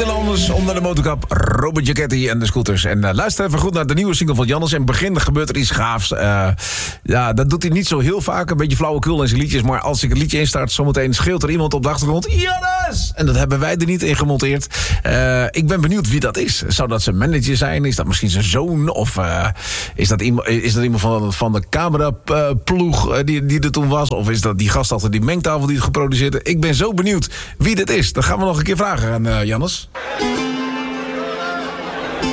Nederlanders onder de motorkap. Robert Giachetti en de Scooters. En luister even goed naar de nieuwe single van Jannes. In het begin gebeurt er iets gaafs. Dat doet hij niet zo heel vaak. Een beetje flauwekul in zijn liedjes. Maar als ik het liedje instart, zometeen schreeuwt er iemand op de achtergrond. Jannes! En dat hebben wij er niet in gemonteerd. Ik ben benieuwd wie dat is. Zou dat zijn manager zijn? Is dat misschien zijn zoon? Of is dat iemand van de cameraploeg die er toen was? Of is dat die gast achter die mengtafel die het geproduceerd heeft? Ik ben zo benieuwd wie dit is. Dan gaan we nog een keer vragen aan Jannes.